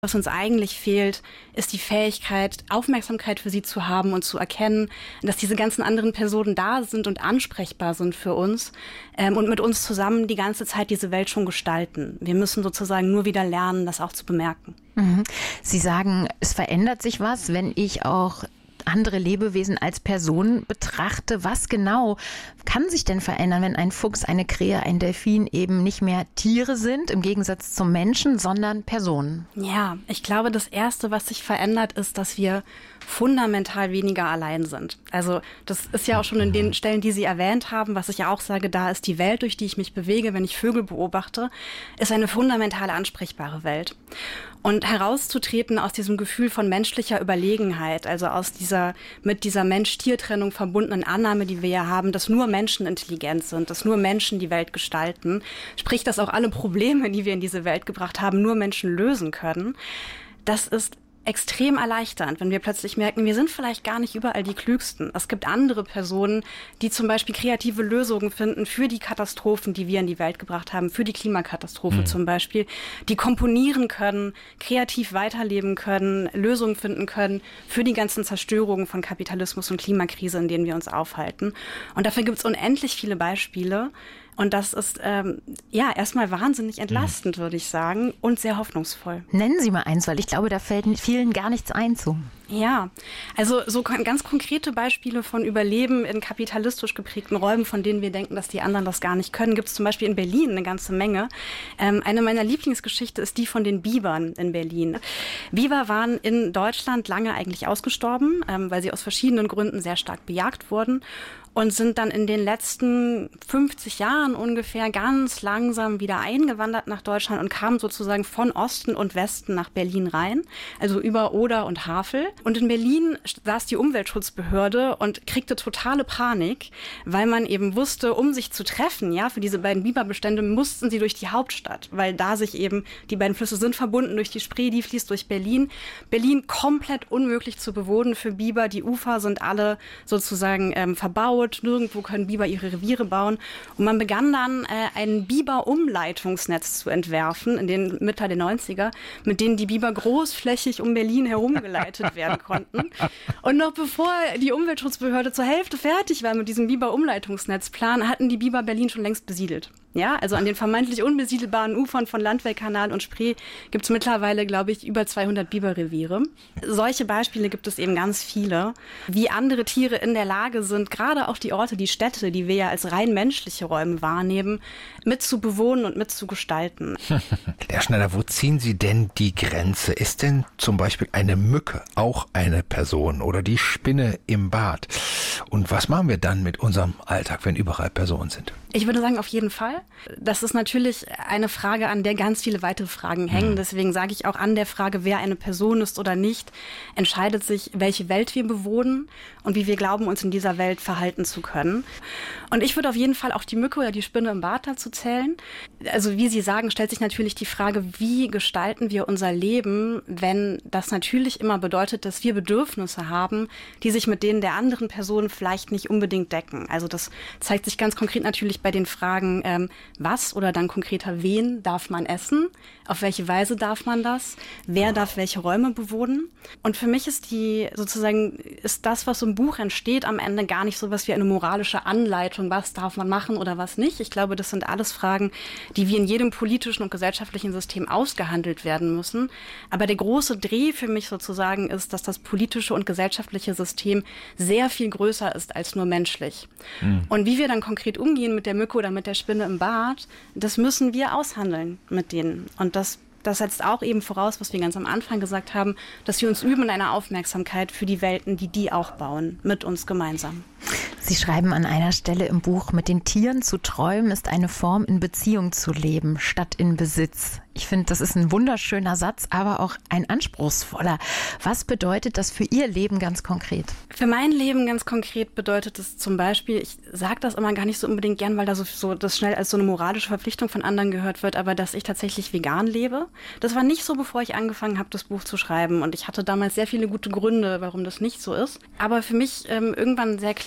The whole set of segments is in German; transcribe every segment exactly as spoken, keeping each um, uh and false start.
Was uns eigentlich fehlt, ist die Fähigkeit, Aufmerksamkeit für sie zu haben und zu erkennen, dass diese ganzen anderen Personen da sind und ansprechbar sind für uns ähm, und mit uns zusammen die ganze Zeit diese Welt schon gestalten. Wir müssen sozusagen nur wieder lernen, das auch zu bemerken. Mhm. Sie sagen, es verändert sich was, wenn ich auch andere Lebewesen als Person betrachte. Was genau kann sich denn verändern, wenn ein Fuchs, eine Krähe, ein Delfin eben nicht mehr Tiere sind, im Gegensatz zum Menschen, sondern Personen? Ja, ich glaube, das Erste, was sich verändert, ist, dass wir fundamental weniger allein sind. Also das ist ja auch schon in den Stellen, die Sie erwähnt haben, was ich ja auch sage, da ist die Welt, durch die ich mich bewege, wenn ich Vögel beobachte, ist eine fundamentale ansprechbare Welt. Und herauszutreten aus diesem Gefühl von menschlicher Überlegenheit, also aus dieser mit dieser Mensch-Tier-Trennung verbundenen Annahme, die wir ja haben, dass nur Menschen intelligent sind, dass nur Menschen die Welt gestalten, sprich, dass auch alle Probleme, die wir in diese Welt gebracht haben, nur Menschen lösen können. Das ist extrem erleichternd, wenn wir plötzlich merken, wir sind vielleicht gar nicht überall die Klügsten. Es gibt andere Personen, die zum Beispiel kreative Lösungen finden für die Katastrophen, die wir in die Welt gebracht haben, für die Klimakatastrophe mhm. zum Beispiel, die komponieren können, kreativ weiterleben können, Lösungen finden können für die ganzen Zerstörungen von Kapitalismus und Klimakrise, in denen wir uns aufhalten. Und dafür gibt es unendlich viele Beispiele. Und das ist ähm, ja erstmal wahnsinnig entlastend, würde ich sagen, und sehr hoffnungsvoll. Nennen Sie mal eins, weil ich glaube, da fällt vielen gar nichts ein zu. Ja, also so ganz konkrete Beispiele von Überleben in kapitalistisch geprägten Räumen, von denen wir denken, dass die anderen das gar nicht können, gibt es zum Beispiel in Berlin eine ganze Menge. Ähm, eine meiner Lieblingsgeschichten ist die von den Bibern in Berlin. Biber waren in Deutschland lange eigentlich ausgestorben, ähm, weil sie aus verschiedenen Gründen sehr stark bejagt wurden. Und sind dann in den letzten fünfzig Jahren ungefähr ganz langsam wieder eingewandert nach Deutschland und kamen sozusagen von Osten und Westen nach Berlin rein, also über Oder und Havel. Und in Berlin saß die Umweltschutzbehörde und kriegte totale Panik, weil man eben wusste, um sich zu treffen, ja, für diese beiden Biberbestände mussten sie durch die Hauptstadt, weil da sich eben, die beiden Flüsse sind verbunden durch die Spree, die fließt durch Berlin. Berlin komplett unmöglich zu bewohnen für Biber, die Ufer sind alle sozusagen ähm, verbaut. Nirgendwo können Biber ihre Reviere bauen. Und man begann dann, äh, ein Biber-Umleitungsnetz zu entwerfen in den Mitte der neunziger, mit denen die Biber großflächig um Berlin herumgeleitet werden konnten. Und noch bevor die Umweltschutzbehörde zur Hälfte fertig war mit diesem Biber-Umleitungsnetzplan, hatten die Biber Berlin schon längst besiedelt. Ja, also an den vermeintlich unbesiedelbaren Ufern von Landwehrkanal und Spree gibt es mittlerweile, glaube ich, über zweihundert Biberreviere. Solche Beispiele gibt es eben ganz viele, wie andere Tiere in der Lage sind, gerade auch die Orte, die Städte, die wir ja als rein menschliche Räume wahrnehmen, mit zu bewohnen und mit zu gestalten. Herr Schneider, wo ziehen Sie denn die Grenze? Ist denn zum Beispiel eine Mücke auch eine Person oder die Spinne im Bad? Und was machen wir dann mit unserem Alltag, wenn überall Personen sind? Ich würde sagen, auf jeden Fall. Das ist natürlich eine Frage, an der ganz viele weitere Fragen hängen. Deswegen sage ich auch, an der Frage, wer eine Person ist oder nicht, entscheidet sich, welche Welt wir bewohnen und wie wir glauben, uns in dieser Welt verhalten zu können. Und ich würde auf jeden Fall auch die Mücke oder die Spinne im Bad dazu zählen. Also wie Sie sagen, stellt sich natürlich die Frage, wie gestalten wir unser Leben, wenn das natürlich immer bedeutet, dass wir Bedürfnisse haben, die sich mit denen der anderen Person vielleicht nicht unbedingt decken. Also das zeigt sich ganz konkret natürlich bei den Fragen, ähm, was oder dann konkreter, wen darf man essen, auf welche Weise darf man das, wer darf welche Räume bewohnen. Und für mich ist die sozusagen, ist das, was im Buch entsteht, am Ende gar nicht so was wie eine moralische Anleitung, was darf man machen oder was nicht. Ich glaube, das sind alles Fragen, die wie in jedem politischen und gesellschaftlichen System ausgehandelt werden müssen. Aber der große Dreh für mich sozusagen ist, dass das politische und gesellschaftliche System sehr viel größer ist als nur menschlich. Mhm. Und wie wir dann konkret umgehen mit der Mücke oder mit der Spinne im Bad, das müssen wir aushandeln mit denen. Und das Das setzt auch eben voraus, was wir ganz am Anfang gesagt haben, dass wir uns üben in einer Aufmerksamkeit für die Welten, die die auch bauen, mit uns gemeinsam. Sie schreiben an einer Stelle im Buch, mit den Tieren zu träumen ist eine Form, in Beziehung zu leben, statt in Besitz. Ich finde, das ist ein wunderschöner Satz, aber auch ein anspruchsvoller. Was bedeutet das für Ihr Leben ganz konkret? Für mein Leben ganz konkret bedeutet es zum Beispiel, ich sage das immer gar nicht so unbedingt gern, weil da so, so das schnell als so eine moralische Verpflichtung von anderen gehört wird, aber dass ich tatsächlich vegan lebe. Das war nicht so, bevor ich angefangen habe, das Buch zu schreiben. Und ich hatte damals sehr viele gute Gründe, warum das nicht so ist. Aber für mich ähm, irgendwann sehr klar wurde,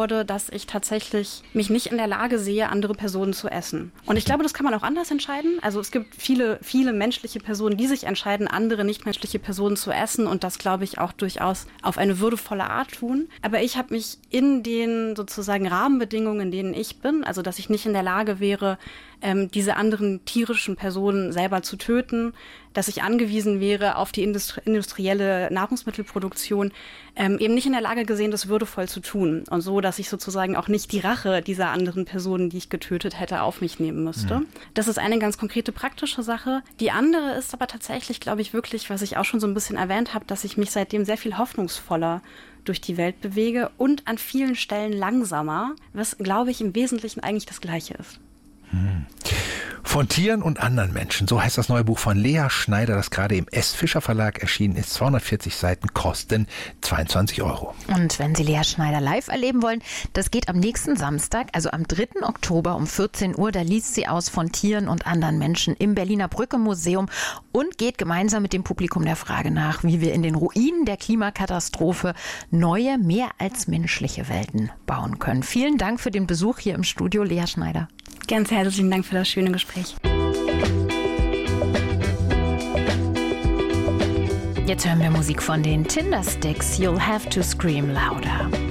wurde, dass ich tatsächlich mich nicht in der Lage sehe, andere Personen zu essen. Und ich glaube, das kann man auch anders entscheiden. Also es gibt viele, viele menschliche Personen, die sich entscheiden, andere nichtmenschliche Personen zu essen und das, glaube ich, auch durchaus auf eine würdevolle Art tun. Aber ich habe mich in den sozusagen Rahmenbedingungen, in denen ich bin, also dass ich nicht in der Lage wäre, ähm, diese anderen tierischen Personen selber zu töten, dass ich angewiesen wäre auf die industri- industrielle Nahrungsmittelproduktion, ähm, eben nicht in der Lage gesehen, das würdevoll zu tun. Und so, dass ich sozusagen auch nicht die Rache dieser anderen Personen, die ich getötet hätte, auf mich nehmen müsste. Mhm. Das ist eine ganz konkrete praktische Sache. Die andere ist aber tatsächlich, glaube ich, wirklich, was ich auch schon so ein bisschen erwähnt habe, dass ich mich seitdem sehr viel hoffnungsvoller durch die Welt bewege und an vielen Stellen langsamer, was, glaube ich, im Wesentlichen eigentlich das Gleiche ist. Hm. Von Tieren und anderen Menschen, so heißt das neue Buch von Lea Schneider, das gerade im S. Fischer Verlag erschienen ist. zweihundertvierzig Seiten, kosten zweiundzwanzig Euro. Und wenn Sie Lea Schneider live erleben wollen, das geht am nächsten Samstag, also am dritten Oktober um vierzehn Uhr. Da liest sie aus von Tieren und anderen Menschen im Berliner Brücke Museum und geht gemeinsam mit dem Publikum der Frage nach, wie wir in den Ruinen der Klimakatastrophe neue, mehr als menschliche Welten bauen können. Vielen Dank für den Besuch hier im Studio, Lea Schneider. Ganz herzlichen Dank für das schöne Gespräch. Jetzt hören wir Musik von den Tindersticks. You'll have to scream louder.